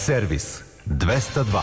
Servis 202.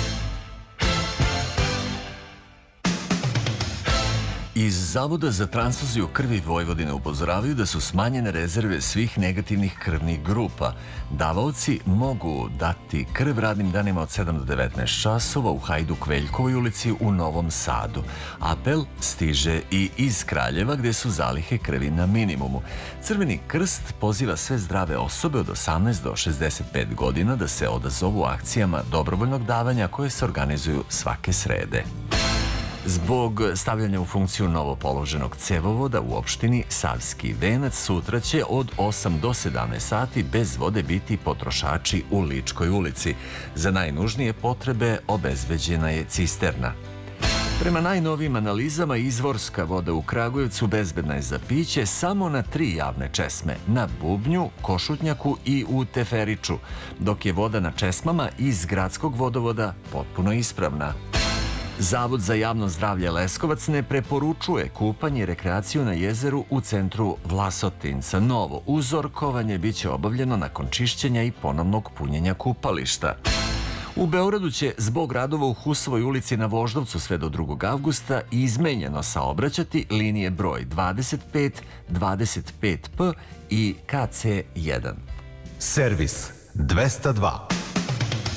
Iz Zavoda za transfuziju krvi Vojvodine upozoravaju da su smanjene rezerve svih negativnih krvnih grupa. Davaoci mogu dati krv radnim danima od 7 do 19 časova u Hajduk-Veljkovoj ulici u Novom Sadu. Apel stiže i iz Kraljeva gde su zalihe krvi na minimumu. Crveni krst poziva sve zdrave osobe od 18 do 65 godina da se odazovu akcijama dobrovoljnog davanja koje se organizuju svake srede. Zbog stavljanja u funkciju novo položenog cevovoda u opštini Savski Venac sutra će od 8 do 17 sati bez vode biti potrošači u Ličkoj ulici. Za najnužnije potrebe obezbeđena je cisterna. Prema najnovijim analizama, izvorska voda u Kragujevcu bezbedna je za piće samo na 3 javne česme, na Bubnju, Košutnjaku i u Teferiču, dok je voda na česmama iz gradskog vodovoda potpuno ispravna. Zavod za javno zdravlje Leskovac ne preporučuje kupanje i rekreaciju na jezeru u centru Vlasotinca. Novo uzorkovanje biće obavljeno nakon čišćenja i ponovnog punjenja kupališta. U Beogradu će zbog radova u Husovoj ulici na Voždovcu sve do 2. avgusta izmenjeno saobraćati linije broj 25, 25P i KC1. Servis 202.